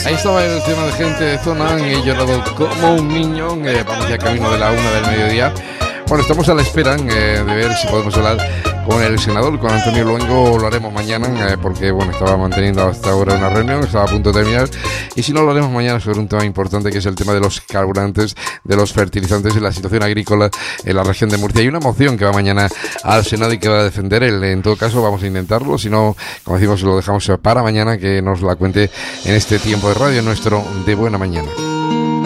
Ahí estaba el tema de Gente de Zona, he llorado como un niño. Vamos ya camino de la 1 del mediodía. Bueno, estamos a la espera de ver si podemos hablar con el senador, con Antonio Luengo. Lo haremos mañana porque bueno, estaba manteniendo hasta ahora una reunión, estaba a punto de terminar, y si no, lo haremos mañana sobre un tema importante, que es el tema de los carburantes, de los fertilizantes y la situación agrícola en la región de Murcia. Hay una moción que va mañana al Senado y que va a defender él. En todo caso, vamos a intentarlo, si no, como decimos, lo dejamos para mañana, que nos la cuente en este tiempo de radio nuestro de buena mañana.